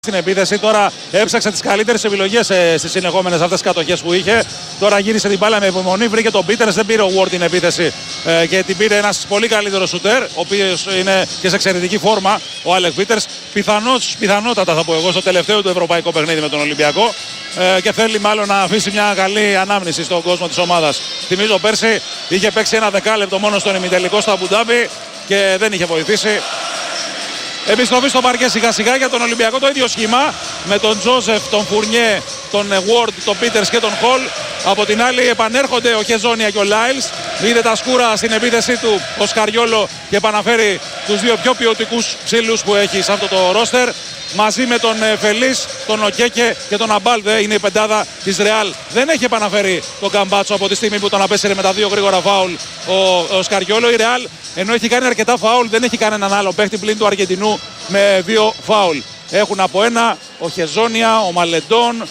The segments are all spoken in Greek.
Στην επίθεση τώρα έψαξε τις καλύτερες επιλογές στις συνεχόμενες αυτές τις κατοχές που είχε. Τώρα γύρισε την μπάλα με υπομονή, βρήκε τον Πίτερς, δεν πήρε ο Ward την επίθεση και την πήρε ένας πολύ καλύτερος σουτέρ, ο οποίος είναι και σε εξαιρετική φόρμα, ο Άλεκ Πίτερς. Πιθανότατα θα πω εγώ στο τελευταίο του ευρωπαϊκό παιχνίδι με τον Ολυμπιακό και θέλει μάλλον να αφήσει μια καλή ανάμνηση στον κόσμο της ομάδας. Θυμίζω πέρσι είχε παίξει ένα δεκάλεπτο μόνο στον ημιτελικό στο Αμπουντάμπι και δεν είχε βοηθήσει. Επιστροφή στο παρκέ σιγά σιγά για τον Ολυμπιακό, το ίδιο σχήμα με τον Τζόζεφ, τον Φουρνιέ, τον Ward, τον Πίτερς και τον Χολ. Από την άλλη επανέρχονται ο Χεζόνια και ο Λάιλς. Είδε τα σκούρα στην επίθεσή του ο Σκαριόλο και επαναφέρει τους δύο πιο ποιοτικούς ψήλους που έχει σε αυτό το ρόστερ. Μαζί με τον Φελίς, τον Οκέκε και τον Αμπάλδε είναι η πεντάδα της Ρεάλ. Δεν έχει επαναφέρει τον Καμπάτσο από τη στιγμή που τον απέσυρε με τα δύο γρήγορα φάουλ ο Σκαριόλο. Η Ρεάλ, ενώ έχει κάνει αρκετά φάουλ, δεν έχει κανέναν άλλο παίχτη πλην του Αργεντινού με δύο φάουλ. Έχουν από ένα ο Χεζόνια, ο Μαλεντόν,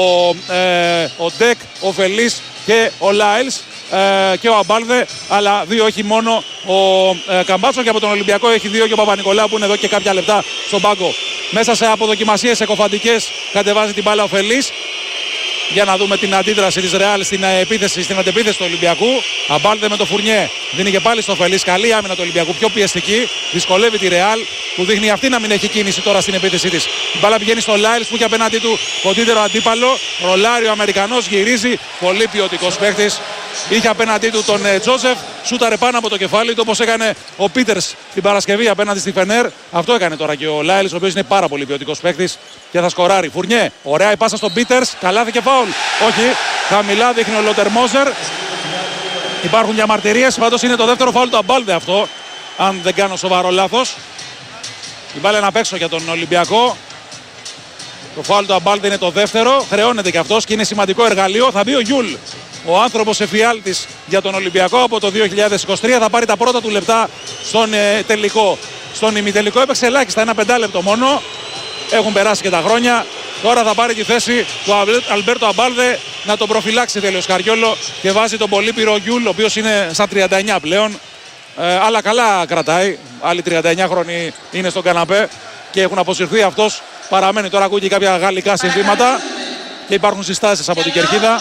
ο Ντεκ, ο Φελίς και ο Λάιλς και ο Αμπάλδε, αλλά δύο έχει μόνο ο Καμπάτσο και από τον Ολυμπιακό έχει δύο και ο Παπα-Νικολάου που είναι εδώ και κάποια λεπτά στον πάγκο. Μέσα σε αποδοκιμασίες εκοφαντικές κατεβάζει την μπάλα ο Φελίς. Για να δούμε την αντίδραση της Ρεάλ στην αντεπίθεση του Ολυμπιακού. Αμπάλδε με το Φουρνιέ. Δίνει και πάλι στο Φελίς. Καλή άμυνα του Ολυμπιακού. Πιο πιεστική. Δυσκολεύει τη Ρεάλ που δείχνει αυτή να μην έχει κίνηση τώρα στην επίθεσή της. Η μπάλα πηγαίνει στο Λάιλς που έχει απέναντί του κοντύτερο αντίπαλο. Ρολάρει ο Αμερικανός. Γυρίζει. Πολύ ποιοτικός παίκτης. Είχε απέναντί του τον Τζόζεφ. Σούταρε πάνω από το κεφάλι του όπως έκανε ο Πίτερς την Παρασκευή απέναντι στη Φενέρ. Αυτό έκανε τώρα και ο Λάιλς, ο οποίος είναι πάρα πολύ ποιοτικός παίκτης και θα σκοράρει. Φουρνιέ. Ωραία η πάσα στον Πίτερς. Καλάθι και φάουλ. Όχι. Χαμηλά δείχνει ο Λότερμόζερ. Υπάρχουν διαμαρτυρίες. Πάντως είναι το δεύτερο φάουλ του Αμπάλδε αυτό. Αν δεν κάνω σοβαρό λάθος. Η μπάλα είναι απ' έξω για τον Ολυμπιακό. Το φάουλ του Αμπάλδε είναι το δεύτερο. Χρεώνεται και αυτός και είναι σημαντικό εργαλείο. Θα μπει ο Γιούλ. Ο άνθρωπος εφιάλτης για τον Ολυμπιακό από το 2023 θα πάρει τα πρώτα του λεπτά στον τελικό. Στον ημιτελικό έπαιξε ελάχιστα, ένα πεντάλεπτο μόνο. Έχουν περάσει και τα χρόνια. Τώρα θα πάρει τη θέση του Αλμπέρτο Αμπάλδε να τον προφυλάξει τέλειο Σκαριόλο και βάζει τον πολύπειρο Γιούλ, ο οποίος είναι στα 39 πλέον. Αλλά καλά κρατάει. Άλλοι 39 χρόνοι είναι στον καναπέ και έχουν αποσυρθεί. Αυτός παραμένει. Τώρα ακούει και κάποια γαλλικά συνθήματα και υπάρχουν συστάσεις από την κερκίδα.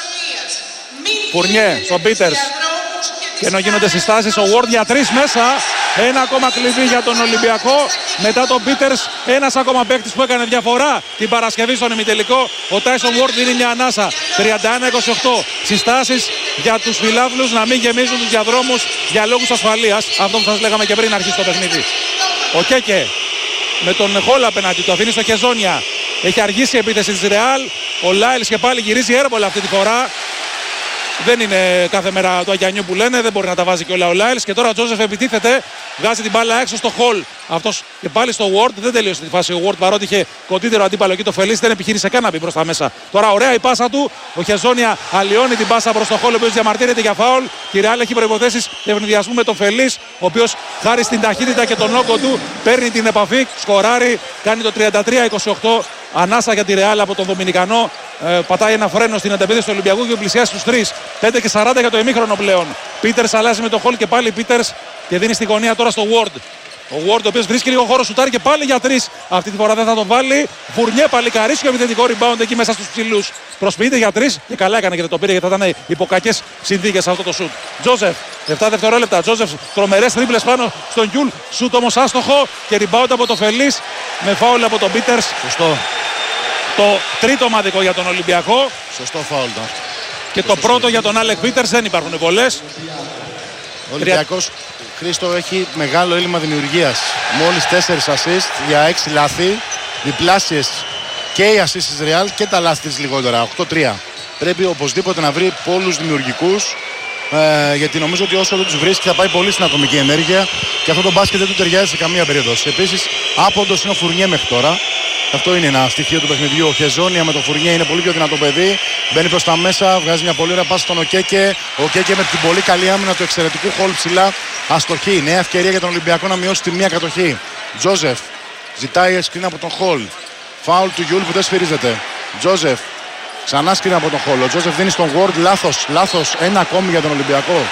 Φουρνιέ στον Πίτερς. Και ενώ γίνονται συστάσεις, ο Ward για τρεις μέσα. Ένα ακόμα κλειδί για τον Ολυμπιακό. Μετά τον Πίτερς, ένας ακόμα παίκτης που έκανε διαφορά την Παρασκευή στον ημιτελικό. Ο Τάισον Ward δίνει μια ανάσα. 31-28. Συστάσεις για τους φιλάθλους να μην γεμίζουν τους διαδρόμους για λόγους ασφαλείας. Αυτό που σας λέγαμε και πριν αρχίσει το παιχνίδι. Ο Κέκε με τον Χόλ απέναντι του αφήνει στο Χεζόνια. Έχει αργήσει η επίθεση της Ρεάλ. Ο Λάιλς και πάλι γυρίζει έρμολα αυτή τη φορά. Δεν είναι κάθε μέρα του Αγιανιού που λένε, δεν μπορεί να τα βάζει και ο Λάιλς. Και τώρα ο Τζόζεφ επιτίθεται, βγάζει την μπάλα έξω στο Χολ. Αυτός και πάλι στο Ward, δεν τελείωσε τη φάση ο Ward παρότι είχε κοντύτερο αντίπαλο εκεί το Φελίς, δεν επιχείρησε καν να μπει προς τα μέσα. Τώρα ωραία η πάσα του, ο Χεζόνια αλλοιώνει την πάσα προς το Χολ, ο οποίος διαμαρτύρεται για φάουλ. Η Ρεάλ έχει προϋποθέσεις ευνηδιασμού με τον Φελίς, ο οποίος χάρη στην ταχύτητα και τον όγκο του παίρνει την επαφή, σκοράρει, κάνει το 33-28. Ανάσα για τη Ρεάλ από τον Δομινικανό. Πατάει ένα φρένο στην αντεπίθεση του Ολυμπιακού και πλησιάζει στους 3. 5 και 40 για το ημίχρονο πλέον. Πίτερς αλλάζει με το Χολ και πάλι Πίτερς και δίνει στη γωνία τώρα στο Ward. Ο Ward ο οποίος βρίσκει λίγο χώρο, σουτάρει και πάλι για 3. Αυτή τη φορά δεν θα το βάλει. Φουρνιέ παλικαρίσιο επιθετικό rebound εκεί μέσα στους ψηλούς. Προσποιείται για 3 και καλά έκανε και δεν το πήρε γιατί θα ήταν υπό κακές συνθήκες αυτό το σουτ. Τζόζεφ, 7 δευτερόλεπτα. Τζόζεφ, τρομερές τρίπλες πάνω στον Γιούλ. Σουτ όμως άστοχο και rebound από το Φελίς με φάουλ από τον Πίτερς. Σωστό. Το τρίτο ομαδικό για τον Ολυμπιακό. Σωστό φάουλ. Και το πρώτο για τον Άλεκ Πίτερς, δεν υπάρχουν πολλές. Ο Ολυμπιακός, Χρήστο, έχει μεγάλο έλλειμμα δημιουργίας. Μόλις 4 assist για 6 λάθη. Διπλάσιες και οι assist της Real και τα λάθη της λιγότερα. 8-3. Πρέπει οπωσδήποτε να βρει πόλους δημιουργικούς. Γιατί νομίζω ότι όσο δεν τους βρίσκει θα πάει πολύ στην ατομική ενέργεια και αυτό το μπάσκετ δεν του ταιριάζει σε καμία περίπτωση. Επίσης, άποντος είναι ο Φουρνιέ μέχρι τώρα. Αυτό είναι ένα στοιχείο του παιχνιδιού. Ο Χεζόνια με το Φουρνιέ είναι πολύ πιο δυνατό παιδί. Μπαίνει προς τα μέσα, βγάζει μια πολύ ωραία πάση στον Οκέκε. Ο Οκέκε με την πολύ καλή άμυνα του εξαιρετικού Χολ ψηλά. Αστοχή. Νέα ευκαιρία για τον Ολυμπιακό να μειώσει τη μία κατοχή. Τζόζεφ ζητάει σκριν από τον Χολ. Φάουλ του Γιούλ που δεν σφυρίζεται. Τζόζεφ ξανά σκριν από τον Χολ. Ο Τζόζεφ δίνει στον Ward λάθος. Ένα ακόμη για τον Ολυμπιακό.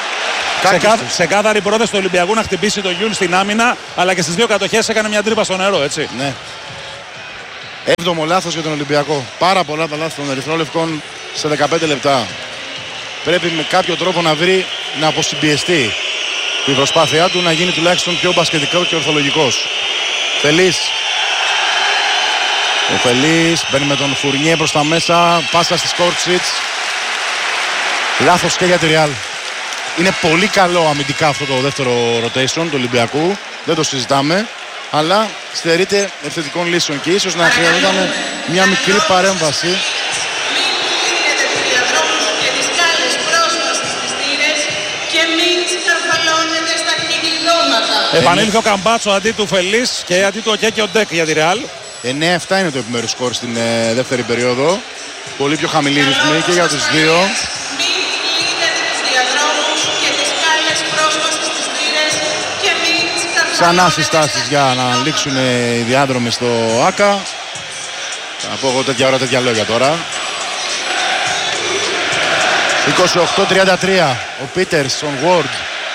Ξεκάθαρη πρόθεση του Ολυμπιακού να χτυπήσει τον Γιούλ στην άμυνα, αλλά και στις δύο κατοχές έκανε μια τρύπα στο νερό, έτσι. Ναι. 7ο λάθος για τον Ολυμπιακό. Πάρα πολλά τα λάθη των ερυθρόλευκων σε 15 λεπτά. Πρέπει με κάποιο τρόπο να βρει να αποσυμπιεστεί η προσπάθειά του, να γίνει τουλάχιστον πιο μπασκετικό και ορθολογικός. Φελής. Ο Φελής μπαίνει με τον Φουρνιέ προς τα μέσα. Πάσα στη Σκόρτσιτς. Λάθος και για τη Ρεάλ. Είναι πολύ καλό αμυντικά αυτό το δεύτερο rotation του Ολυμπιακού. Δεν το συζητάμε. Αλλά στερείται ευθετικών λύσεων και ίσως να χρειαζόταν μια μικρή παρέμβαση. Επανήλθε ο Καμπάτσο αντί του Φελής και αντί του Οκέ και ο Ντεκ για τη Ρεάλ. 9-7 είναι το επιμέρους σκορ στην δεύτερη περίοδο. Πολύ πιο χαμηλή ρυθμή και για τους δύο. Ξανά συστάσεις για να λήξουν οι διάδρομοι στο ΆΚΑ. Θα πω εγώ τέτοια ώρα τέτοια λόγια τώρα. 28-33. Ο Πίτερς στον Ward.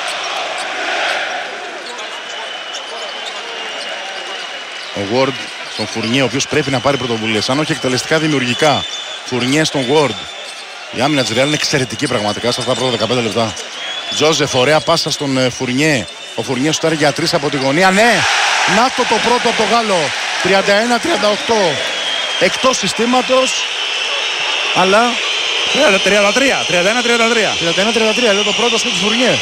Ο Ward στον Φουρνιέ, ο οποίος πρέπει να πάρει πρωτοβουλίες. Αν όχι εκτελεστικά, δημιουργικά. Φουρνιέ στον Ward. Η άμυνα της Ρεάλ είναι εξαιρετική πραγματικά σε αυτά τα πρώτα 15 λεπτά. Τζόζεφ, ωραία πάσα στον Φουρνιέ. Ο Φουρνιέ σουτάρει για 3 από τη γωνία. Ναι! Να το πρώτο από το Γάλλο. 31-38. Εκτός συστήματος. Αλλά 31-33. Λέω το πρώτο σουτ του Φουρνιέ.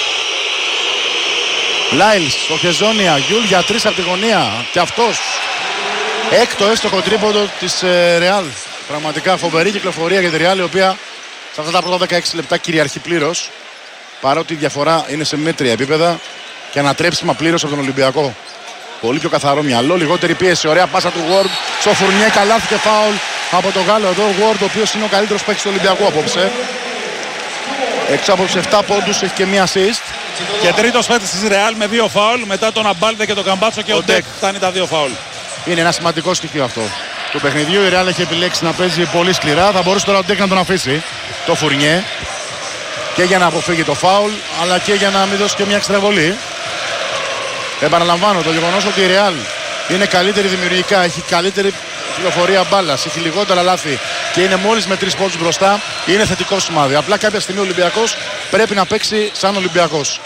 Λάιλς, ο Χεζόνια, Γιούλ για 3 από τη γωνία. Και αυτός. Έκτο έστοχο τρίποντο της Ρεάλ. Πραγματικά φοβερή κυκλοφορία για τη Ρεάλ, η οποία σε αυτά τα πρώτα 16 λεπτά κυριαρχεί πλήρως. Παρότι η διαφορά είναι σε μέτρια επίπεδα και ανατρέψιμα πλήρως από τον Ολυμπιακό. Πολύ πιο καθαρό μυαλό, λιγότερη πίεση. Ωραία πάσα του Ward στο Φουρνιέ, καλάθι και φάουλ από τον Γάλλο εδώ. Ο Ward, ο οποίος είναι ο καλύτερος παίκτης του Ολυμπιακού απόψε. Έξω από τους 7 πόντους έχει και μία assist. Και τρίτος παίκτης της Ρεάλ με 2 φάουλ μετά τον Αμπάλδε και τον Καμπάτσο και ο Ντεκ. Φτάνει τα 2 φάουλ. Είναι ένα σημαντικό στοιχείο αυτό του παιχνιδιού. Η Ρεάλ έχει επιλέξει να παίζει πολύ σκληρά. Θα μπορούσε τώρα ο Ντεκ να τον αφήσει το Φουρνιέ. Και για να αποφύγει το φάουλ, αλλά και για να μην δώσει και μια εξτραβολή. Επαναλαμβάνω το γεγονός ότι η Ρεάλ είναι καλύτερη δημιουργικά, έχει καλύτερη κυκλοφορία μπάλας, έχει λιγότερα λάθη και είναι μόλις με 3 πόντους μπροστά, είναι θετικό σημάδι. Απλά κάποια στιγμή ο Ολυμπιακός πρέπει να παίξει σαν Ολυμπιακός.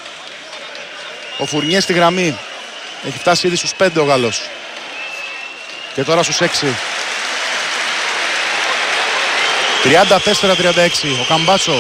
Ο Φουρνιέ στη γραμμή. Έχει φτάσει ήδη στους 5 ο Γάλλος. Και τώρα στους 6. 34-36. Ο Καμπάτσο.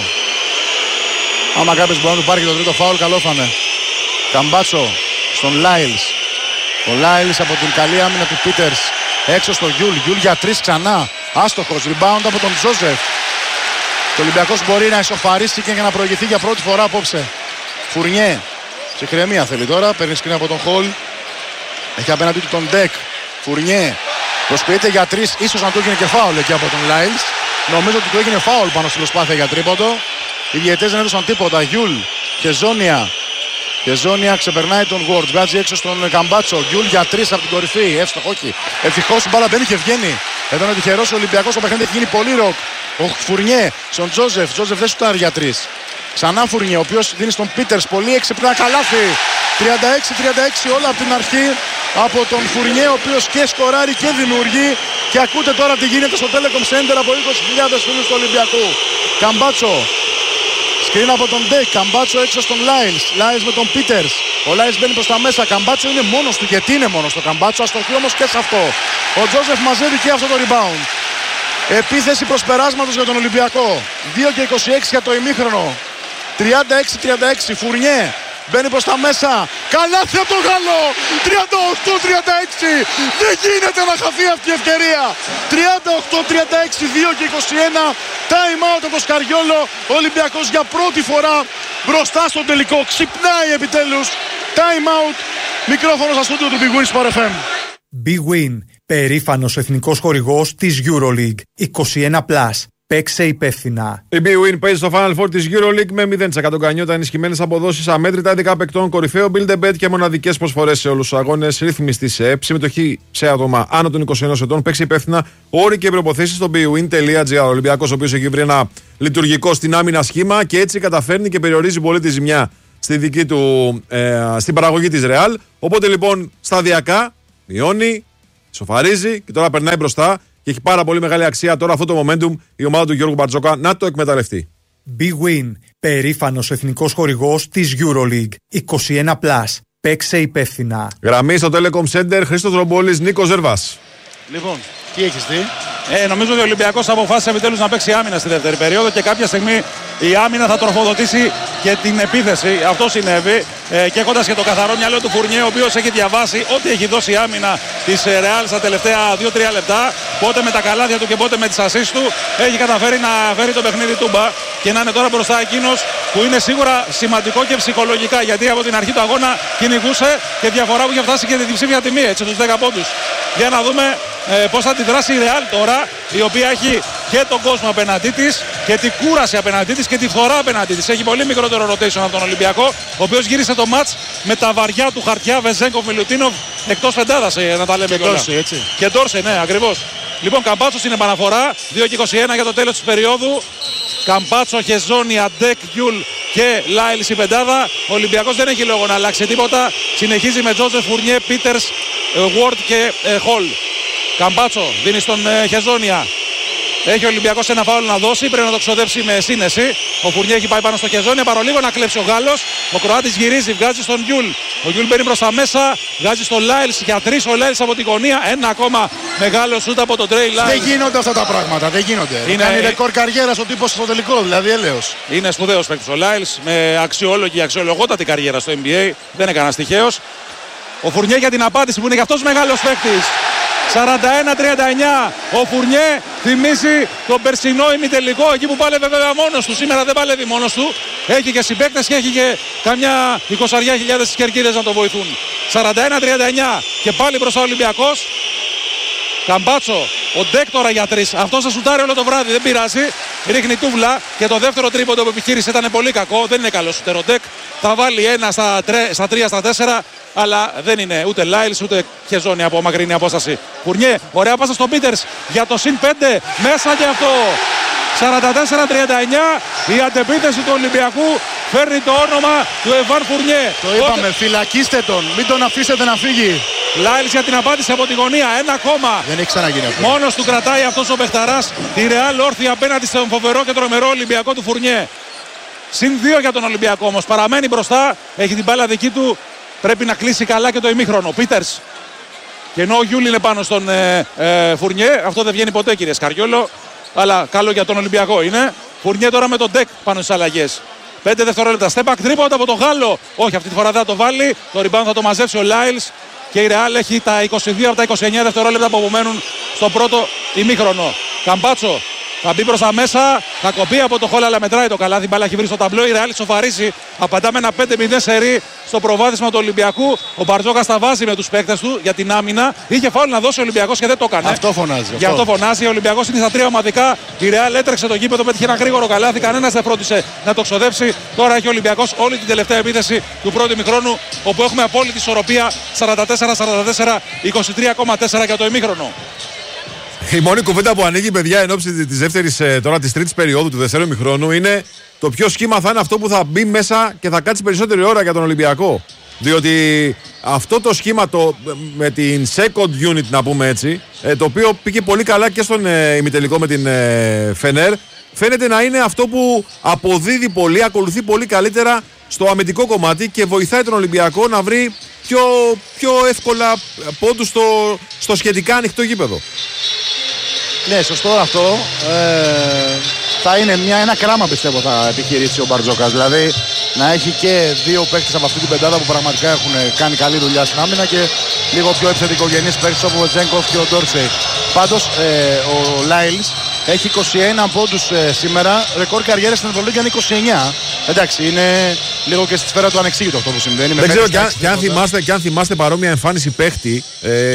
Άμα κάποιος μπορεί να του πάρει και το τρίτο φάουλ, καλό θα είναι. Καμπάτσο στον Λάιλς. Ο Λάιλς από την καλή άμυνα του Πίτερς. Έξω στο Γιούλ. Γιούλ για 3 ξανά. Άστοχος. Rebound από τον Τζόζεφ. Το Ολυμπιακός μπορεί να ισοφαρίσει και να προηγηθεί για πρώτη φορά απόψε. Φουρνιέ. Ψυχραιμία θέλει τώρα. Παίρνει σκριν από τον Χολ. Έχει απέναντι του τον Ντεκ. Φουρνιέ. Προσποιείται για 3. Ίσως να του έγινε και φάουλ εκεί από τον Λάιλς. Νομίζω ότι του έγινε φάουλ πάνω στην προσπάθεια για τρίποντο. Οι διαιτές δεν έδωσαν τίποτα. Γιούλ. Χεζόνια. Χεζόνια ξεπερνάει τον Ward. Βγάζει έξω στον Καμπάτσο. Γιούλ για 3 από την κορυφή. Εύστοχο, όχι. Ευτυχώς η μπάλα δεν είχε βγαίνει. Εδώ είναι τυχερός ο Ολυμπιακός. Το παιχνίδι έχει γίνει πολύ ροκ. Ο Φουρνιέ στον Τζόζεφ. Τζόζεφ δεν σουτάρει για 3. Ξανά Φουρνιέ, ο οποίος δίνει στον Πίτερς πολύ έξυπνα καλάθι. 36-36 όλα από την αρχή από τον Φουρνιέ, ο οποίος και σκοράρει και δημιουργεί. Και ακούτε τώρα τι γίνεται στο Telecom Center από 20.000 φίλους του Ολυμπιακού. Καμπάτσο. Σκριν από τον Ντεκ. Καμπάτσο έξω στον Λάιλς. Λάιλς με τον Πίτερς. Ο Λάιλς μπαίνει προς τα μέσα. Καμπάτσο είναι μόνος του. Γιατί είναι μόνος του Καμπάτσο? Αστοχή όμως και σε αυτό. Ο Τζόζεφ μαζεύει και αυτό το rebound. Επίθεση προσπεράσματος για τον Ολυμπιακό. 2 και 26 για το ημίχρονο. 36-36. Φουρνιέ. Μπαίνει προς τα μέσα. Καλάθι από τον Γάλλο. 38-36. Δεν γίνεται να χαθεί αυτή η ευκαιρία. 38-36. 2 και 21. Time out από το Σκαριόλο. Ο Ολυμπιακός για πρώτη φορά μπροστά στον τελικό. Ξυπνάει επιτέλους. Time out. Μικρόφωνο στα στούντιο του Big Win Sport FM. Big Win. Περήφανος εθνικός χορηγός της EuroLeague. 21+. Παίξε υπεύθυνα. Η BWIN παίζει στο Final Four της EuroLeague με 0% κανιότα, ενισχυμένες αποδόσεις, αμέτρητα ειδικά παικτών, κορυφαίο build a bet και μοναδικές προσφορές σε όλους τους αγώνες. Ρύθμιστη σε ΕΠ, συμμετοχή σε άτομα άνω των 21 ετών. Παίξε υπεύθυνα. Όροι και προποθέσεις στο bwin.gr. Ο Ολυμπιακός, ο οποίος έχει βρει ένα λειτουργικό στην άμυνα σχήμα και έτσι καταφέρνει και περιορίζει πολύ τη ζημιά στη δική του, στην παραγωγή της Real. Οπότε λοιπόν σταδιακά μειώνει Σοφαρίζει και τώρα περνάει μπροστά και έχει πάρα πολύ μεγάλη αξία τώρα αυτό το momentum η ομάδα του Γιώργου Μπαρτζόκα να το εκμεταλλευτεί. Big Win, περήφανος εθνικός χορηγός της EuroLeague. 21+. Παίξε υπεύθυνα. Γραμμή στο Telecom Center, Χρήστος Ρομπόλης, Νίκος Ζερβάς. Λοιπόν, τι έχεις δει? Νομίζω ότι ο Ολυμπιακός αποφάσισε επιτέλους να παίξει άμυνα στη δεύτερη περίοδο και κάποια στιγμή η άμυνα θα τροφοδοτήσει και την επίθεση. Αυτό συνέβη και έχοντας και το καθαρό μυαλό του Φουρνιέ, ο οποίος έχει διαβάσει ό,τι έχει δώσει η άμυνα της Real στα τελευταία 2-3 λεπτά, πότε με τα καλάθια του και πότε με τις ασίς του, έχει καταφέρει να φέρει το παιχνίδι τούμπα και να είναι τώρα μπροστά εκείνος που είναι σίγουρα σημαντικό και ψυχολογικά, γιατί από την αρχή του αγώνα κυνηγούσε και διαφορά που είχε φτάσει και την διψήφια τιμή, έτσι, τους 10 πόντους. Για να δούμε πώς θα αντιδράσει η Real τώρα, η οποία έχει και τον κόσμο απέναντί της και την κούραση απέναντί της και τη φθορά απέναντί της. Έχει πολύ μικρότερο rotation από τον Ολυμπιακό, ο οποίος γύρισε το μάτς με τα βαριά του χαρτιά Βεζέγκοφ Μιλουτίνοβ εκτός πεντάδας, να τα λέμε κιόλας. Και Ντόρσε, ναι, ακριβώς. Λοιπόν, Καμπάτσο στην επαναφορά, 2-21 για το τέλος της περίοδου. Καμπάτσο, Χεζόνι, Αντέκ, Γιουλ και Λάιλς η πεντάδα. Ο Ολυμπιακός δεν έχει λόγο να αλλάξει τίποτα. Συνεχίζει με Τζόζεφ, Φουρνιέ, Πίτερς, Ward και Χολ. Καμπάτσο δίνει στον Χεζόνια. Έχει ο Ολυμπιακός ένα φάουλ να δώσει. Πρέπει να το ξοδέψει με σύνεση. Ο Φουρνιέ έχει πάει πάνω στο Χεζόνια. Παρολίγο να κλέψει ο Γάλλος. Ο Κροάτης γυρίζει, βγάζει στον Γιουλ. Ο Γιουλ μπαίνει προς τα μέσα. Βγάζει στον Λάιλς για 3 ο Λάιλς από την γωνία. Ένα ακόμα μεγάλο σούτ από τον Τρέι Λάιλς. Δεν γίνονται αυτά τα πράγματα. Δεν γίνονται. Είναι ρεκόρ καριέρας ο τύπος στο τελικό. Δηλαδή έλεος. Είναι σπουδαίος παίκτης ο Λάιλς με αξιολογότατη καριέρα στο NBA. Δεν είναι κανένας τυχαίος. Ο Φουρνιέ για την απάντηση που είναι και αυτός μεγάλος παίκτης. 41-39. Ο Φουρνιέ θυμίζει τον περσινό ημιτελικό εκεί που πάλευε βέβαια μόνος του. Σήμερα δεν παλεύει μόνος του. Έχει και συμπαίκτες και έχει και καμιά 20.000 κερκίδες να το βοηθούν. 41-39 και πάλι μπροστά ο Ολυμπιακός. Καμπάτσο, ο Ντεκ τώρα για 3. Αυτός θα σουτάρει όλο το βράδυ, δεν πειράζει. Ρίχνει τούβλα και το δεύτερο τρίποντο που επιχείρησε ήταν πολύ κακό. Δεν είναι καλό σούτερ ο Ντεκ. Θα βάλει ένα στα 3 στα 4. Αλλά δεν είναι ούτε Λάιλς ούτε Χεζόνι από μακρινή απόσταση. Φουρνιέ, ωραία πάσα στον Πίτερς για το συν 5. Μέσα και αυτό. 44-39. Η αντεπίθεση του Ολυμπιακού φέρνει το όνομα του Εβάν Φουρνιέ. Το είπαμε, φυλακίστε τον. Μην τον αφήσετε να φύγει. Λάιλς για την απάντηση από τη γωνία. Ένα ακόμα. Δεν έχει ξαναγίνει αυτό. Μόνος του κρατάει αυτός ο παιχταράς τη Ρεάλ όρθια απέναντι στον φοβερό και τρομερό Ολυμπιακό του Φουρνιέ. Συν 2 για τον Ολυμπιακό όμως. Παραμένει μπροστά. Έχει την μπάλα δική του. Πρέπει να κλείσει καλά και το ημίχρονο. Πίτερς. Και ενώ ο Γιούλ είναι πάνω στον Φουρνιέ, αυτό δεν βγαίνει ποτέ κύριε Σκαριόλο. Αλλά καλό για τον Ολυμπιακό είναι. Φουρνιέ τώρα με τον Ντεκ πάνω στις αλλαγές. 5 δευτερόλεπτα. Στέπακ τρίποντα από τον Γάλλο. Όχι, αυτή τη φορά δεν θα το βάλει. Το rebound θα το μαζέψει ο Λάιλς. Και η Ρεάλ έχει τα 22 από τα 29 δευτερόλεπτα που απομένουν στο πρώτο ημίχρονο. Καμπάτσο. Θα μπει προς τα μέσα, θα κοπεί από το Χολ, αλλά μετράει το καλάθι. Μπάλα έχει βρει στο ταμπλό. Η Ρεάλ σοφαρίζει. Απαντά με ένα 5-0 σερί στο προβάδισμα του Ολυμπιακού. Ο Μπαρτζόκας τα βάζει με τους παίκτες του για την άμυνα. Είχε φάουλ να δώσει ο Ολυμπιακός και δεν το έκανε. Αυτό φωνάζει. Γι' αυτό φωνάζει. Ο Ολυμπιακός είναι στα 3 ομαδικά. Η Ρεάλ έτρεξε το γήπεδο, πέτυχε ένα γρήγορο καλάθι. Κανένας δεν φρόντισε να το ξοδέψει. Τώρα έχει ο Ολυμπιακός όλη την τελευταία επίθεση του πρώτου ημιχρόνου, όπου έχουμε απόλυτη ισορροπία 44-44, 23,4 για το ημίχρονο. Η μόνη κουβέντα που ανοίγει, παιδιά, εν ώψη της δεύτερης, τώρα της τρίτης περίοδου του δεύτερου ημιχρόνου είναι το ποιο σχήμα θα είναι αυτό που θα μπει μέσα και θα κάτσει περισσότερη ώρα για τον Ολυμπιακό. Διότι αυτό το σχήμα με την second unit, να πούμε έτσι, το οποίο πήγε πολύ καλά και στον ημιτελικό με την Φενέρ, φαίνεται να είναι αυτό που αποδίδει πολύ, ακολουθεί πολύ καλύτερα στο αμυντικό κομμάτι και βοηθάει τον Ολυμπιακό να βρει πιο εύκολα πόντους στο σχετικά ανοιχτό γήπεδο. Ναι, σωστό αυτό. Θα είναι ένα κράμα, πιστεύω, θα επιχειρήσει ο Μπαρτζόκας. Δηλαδή να έχει και δύο παίκτες από αυτή την πεντάδα που πραγματικά έχουν κάνει καλή δουλειά στην άμυνα και λίγο πιο επιθετικογενείς παίκτες όπως ο Τζένκοφ και ο Ντόρσεϊ. Πάντως ο Λάιλς έχει 21 πόντους σήμερα. Ρεκόρ καριέρας στην Ευρωλίγκα είναι 29. Εντάξει, είναι λίγο και στη σφαίρα του ανεξήγητο αυτό που συμβαίνει. Δεν ξέρω και αν θυμάστε παρόμοια εμφάνιση παίχτη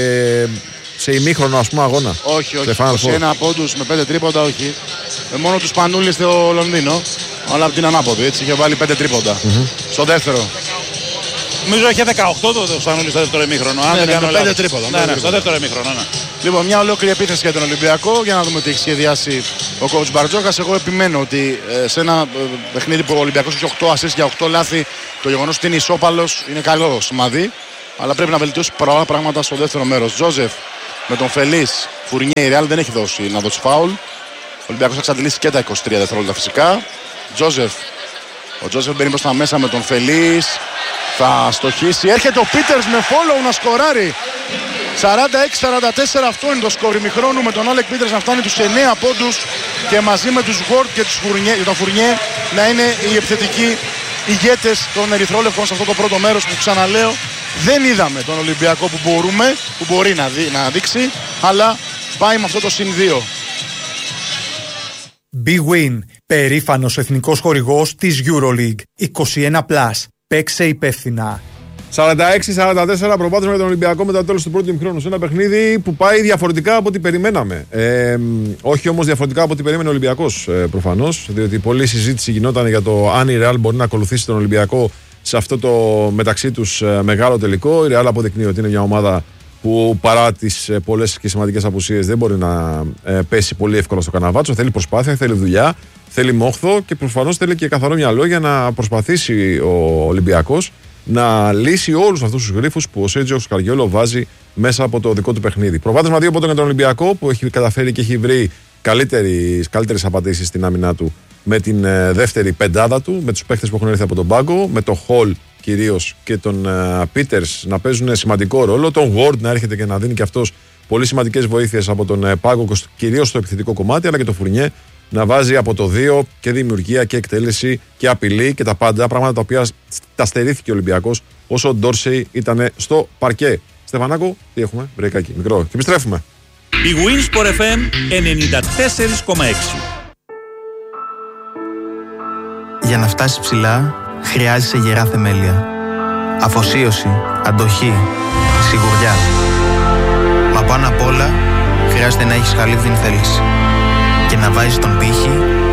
σε ημίχρονο, ας πούμε, αγώνα. Όχι. 21 πόντους με 5 τρίποντα, όχι. Μόνο του Σπανούλη στο Λονδίνο. Αλλά από την ανάποδη, έτσι. Είχε βάλει 5 τρίποντα. Στο δεύτερο. Νομίζω είχε 18 το Σπανούλη στο δεύτερο ημίχρονο. Ναι, με 5 τρίποντα. Ναι, στο δεύτερο ημίχρονο. Ναι. Λοιπόν, μια ολόκληρη επίθεση για τον Ολυμπιακό. Για να δούμε τι έχει σχεδιάσει ο coach Μπαρτζόκας. Εγώ επιμένω ότι σε ένα παιχνίδι που ο Ολυμπιακός έχει 8 ασίστ για 8 λάθη, το γεγονός ότι είναι ισόπαλος είναι καλό σημάδι. Αλλά πρέπει να βελτιώσει πολλά πράγματα στο δεύτερο μέρος. Τζόζεφ με τον Φελής. Φουρνιέ, η Ρεάλ δεν έχει να δώσει φάουλ. Ο Ολυμπιακός θα εξαντλήσει και τα 23 δευτερόλεπτα φυσικά. Τζόζεφ. Ο Τζόζεφ μπαίνει προς τα μέσα με τον Φελής. Θα στοχίσει. Έρχεται ο Πίτερς με follow να σκοράρει. 46-44, αυτό είναι το σκορ ημιχρόνου, με τον Άλεκ Πίτερς να φτάνει τους 9 πόντους και μαζί με τους Γουόρτ και τον Φουρνιέ να είναι οι επιθετικοί ηγέτες των ερυθρόλευκων σε αυτό το πρώτο μέρος που, ξαναλέω, δεν είδαμε τον Ολυμπιακό που μπορεί να δείξει, αλλά πάει με αυτό το συν 2. Big Win, περήφανος εθνικός χορηγός της EuroLeague. 21+. Παίξε υπεύθυνα. 46-44 προβάδισμα για τον Ολυμπιακό μετά το τέλος του πρώτου ημιχρόνου. Σε ένα παιχνίδι που πάει διαφορετικά από ό,τι περιμέναμε. Όχι όμως διαφορετικά από ό,τι περίμενε ο Ολυμπιακός προφανώς. Διότι πολλή συζήτηση γινόταν για το αν η Real μπορεί να ακολουθήσει τον Ολυμπιακό σε αυτό το μεταξύ τους μεγάλο τελικό. Η Real αποδεικνύει ότι είναι μια ομάδα που παρά τις πολλές και σημαντικές απουσίες δεν μπορεί να πέσει πολύ εύκολα στο καναβάτσο. Θέλει προσπάθεια, θέλει δουλειά, θέλει μόχθο και προφανώς θέλει και καθαρό μυαλό για να προσπαθήσει ο Ολυμπιακός να λύσει όλους αυτούς τους γρίφους που ο Σέρτζιο Σκαριόλο βάζει μέσα από το δικό του παιχνίδι. Προβάδισμα 2 πόντων για τον Ολυμπιακό που έχει καταφέρει και έχει βρει καλύτερες απαντήσεις στην άμυνά του με την δεύτερη πεντάδα του, με τους παίχτες που έχουν έρθει από τον πάγκο, με τον Χολ κυρίως και τον Πίτερς να παίζουν σημαντικό ρόλο, τον Ward να έρχεται και να δίνει και αυτός πολύ σημαντικές βοήθειες από τον πάγκο, κυρίως στο επιθετικό κομμάτι, αλλά και το Φουρνιέ να βάζει από το 2 και δημιουργία και εκτέλεση και απειλή και τα πάντα, πράγματα τα οποία τα στερήθηκε ο Ολυμπιακός όσο ο Ντόρσεϊ ήταν στο παρκέ. Στεφανάκο, τι έχουμε, βρέκακι, μικρό, και επιστρέφουμε. Η Winsport FM 94,6. Για να φτάσει ψηλά, χρειάζεσαι γερά θεμέλια. Αφοσίωση, αντοχή, σιγουριά. Μα πάνω απ' όλα, χρειάζεται να έχεις χαλίβδιν θέληση. Και να βάζεις τον πύχη